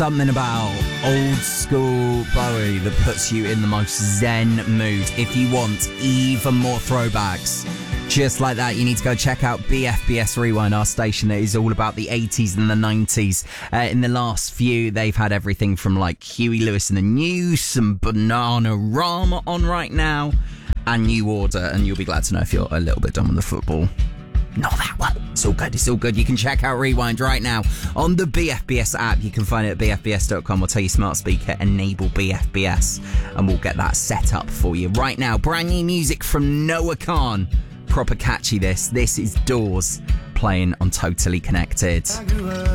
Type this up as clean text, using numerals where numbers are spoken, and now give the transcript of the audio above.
Something about old school Bowie that puts you in the most zen mood. If you want even more throwbacks just like that, you need to go check out BFBS Rewind, our station that is all about the 80s and the 90s. In the last few, they've had everything from like Huey Lewis and the News, some Bananarama on right now, and New Order, and you'll be glad to know if you're a little bit done with the football. Not that one. It's all good. It's all good. You can check out Rewind right now on the BFBS app. You can find it at bfbs.com. We'll tell your smart speaker, enable BFBS, and we'll get that set up for you right now. Brand new music from Noah Khan. Proper catchy this. This is Doors playing on Totally Connected.